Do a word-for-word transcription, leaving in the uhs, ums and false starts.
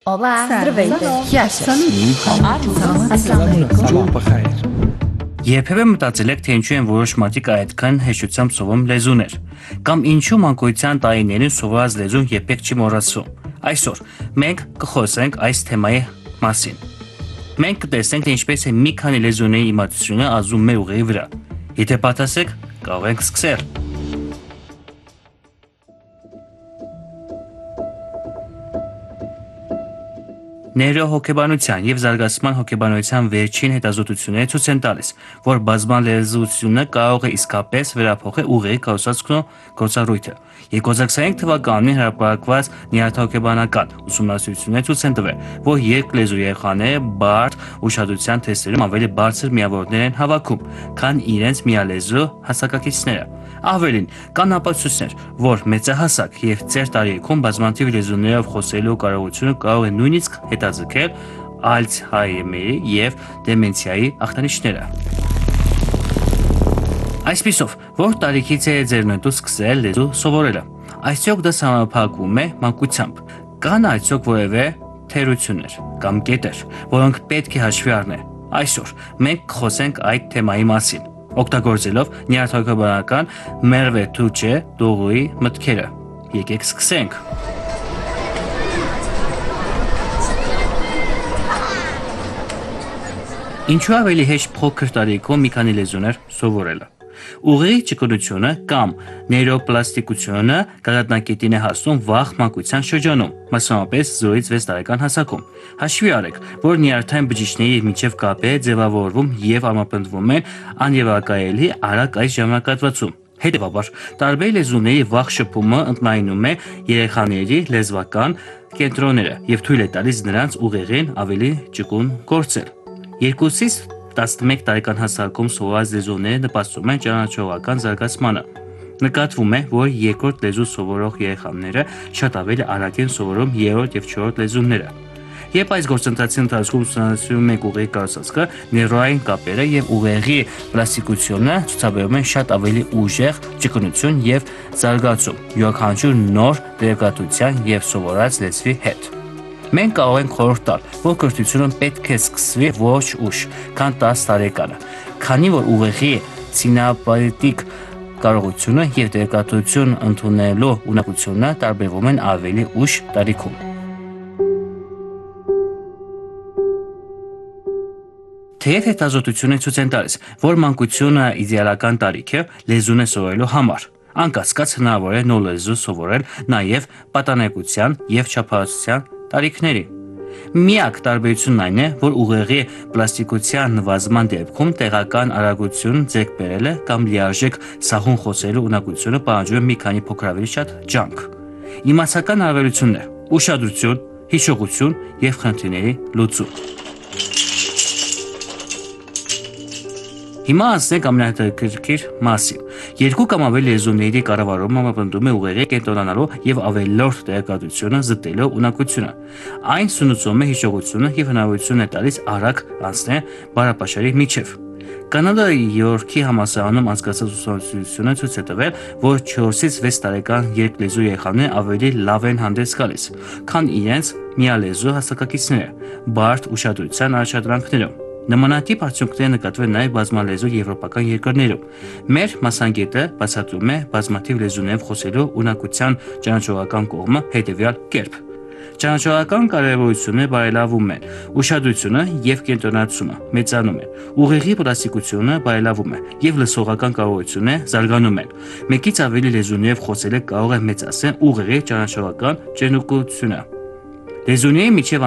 Olá, здравейте. Яша. Երբևէ մտածել եք, թե ինչու են որոշ մարդիկ այդքան հեշտությամբ սովորում լեզուներ, կամ ինչու մանկության տարիներին սովորած լեզուն երբեք չի մոռացվում։ Այսօր մենք կխոսենք այս թեմայի մասին։ Մենք կտեսնենք, թե ինչպես է մի քանի լեզուների իմացությունը ազդում մեր ուղեղի վրա։ Եթե պատասեք, կարող ենք սկսել։ Նեյրոհոգեբանության եւ զարգացման հոգեբանության վերջին հետազոտությունները ցույց են տալիս, որ բազմալեզությունը կարող է իսկապես վերափոխել ուղեղի կառուցվածքն ու գործառույթը։ երկու հազար քսանինը թվականին հրապարակված նյարդահոգեբանական ուսումնասիրությունները ցույց են տվել, որ երկլեզու երեխաները բարդ ուշադրության թեստերում ավելի բարձր միավորներ են հավաքում, քան իրենց միալեզու հասակակիցները։ Ավելին, կան ապացույցներ, որ մեծահասակ եւ ծեր տարիքում բազմաթիվ լեզուներով խոսելու կարողությունը կարող է նույնիսկ հետաձգել Ալցհայմերի եւ դեմենցիայի ախտանիշները։ Այսպիսով, որ տարիքից է ձեռնտու սկսել լեզու սովորելը, այսօք դա համապարակվում է մանկությամբ։ Կան այսօք որևէ թերություններ կամ կետեր, որոնք պետք է հաշվի առնել։ Այսօր մենք կխոսենք այդ թեմայի մասին, օգտագործելով նյարդահոգեբանական Մերվե Թուչե Դողուի մտքերը։ Եկեք սկսենք։ Ինչու ավելի հեշտ փոքր տարիքում մի քանի լեզուներ սովորելը։ Ուղեղի ճկունությունը կամ նեյրոպլաստիկությունը գագաթնակետին է հասնում վաղ մանկության շրջանում, մասնավորապես զորից վեց տարեկան հասակում։ Հաշվի առեք, որ նյարդային բջիջների միջև կապերը ձևավորվում եւ ամրապնդվում են անևակայելի արագ այս ժամանակահատվածում։ Հետևաբար, տարբեր լեզուների վաղ շփումը ընդլայնում է երեխաների լեզվական կենտրոնները եւ թույլ է տալիս նրանց ուղեղին ավելի ճկուն գործել։ Երկուսից տասնմեկ տարեկան հասակում սովորած լեզուները նպաստում են ճանաչողական զարգացմանը։ Նկատվում է, որ երկրորդ լեզու սովորող երեխաները շատ ավելի արագ են սովորում երրորդ եւ չորրորդ լեզուները։ Երբ այս գործընթացի ընթացքում ուսումնասիրում ենք ուղեղի կառուցվածքը, նեյրոնային կապերը եւ ուղեղի պլաստիկությունը ցուցաբերում են շատ ավելի ուժեղ ճկունություն եւ զարգացում յուրաքանչյուր նոր տեղեկատվության եւ սովորած լեզվի հետ։ Մենք կարող ենք խորհուրդ տալ, որ կրթությունը պետք է սկսվի ոչ ուշ, քան տասը տարեկանը, քանի որ ուղեղի սինապտիկ կարողությունը եւ տեղեկատվություն ընդունելու ունակությունը տարբերվում են ավելի ուշ տարիքում։ Թեև հետազոտությունները ցույց են տալիս, որ մանկությունը իդեալական տարիք է լեզուն սովորելու համար, անկասկած հնարավոր է նոր լեզու սովորել նաեւ պատանեկության եւ չափածության տարիքների։ Միակ տարբերությունն այն է, որ ուղեղի պլաստիկության նվազման դեպքում տեղական արագություն ձեռք բերելը կամ լիարժեք սահուն խոսելու ունակությունը պահանջում է մի քանի փոքր ավելի շատ ջանք։ Իմացական հարաբերություններ, ուշադրություն, հիշողություն եւ խնդիրների լուծում։ Հիմա ասենք ամենահետաքրքիր մասին։ Երկու կամ ավելի լեզուների կառավարումը ամրապնդում է ուղեղի կենտրոնանալու եւ ավելորդ տեղեկատվությունը զտելու ունակությունը։ Այն սնուցում է հիշողությունը եւ հնարավորություն է տալիս արագ անցնել բարապաշարի միջև։ Կանադա Յորքի համալսարանում անցկացած ուսումնասիրությունը ցույց է տվել, որ չորսից վեց տարեկան երկլեզու երեխաները ավելի լավ են հանդես գալիս, քան իրենց միալեզու հասակակիցները, բարդ ուշադրության առաջադրանքներում։ Նմանատիպ արդյունքներ նկատվել նաև բազմալեզու եվրոպական երկրներում։ Մեր մասնագետը բացատրում է բազմաթիվ լեզուներով խոսելու ունակության ճանաչողական կողմը հետևյալ կերպ։ Ճանաչողական կարևորությունը բարելավում է, ուշադրությունը եւ կենտրոնացումը մեծանում են, ուղեղի պլաստիկությունը բարելավում է եւ լսողական կարողությունը զարգանում են։ Մեկից ավելի լեզուներով խոսելը կարող է մեծացնել ուղեղի ճանաչողական ճնշողությունը։ Լեզուների միջև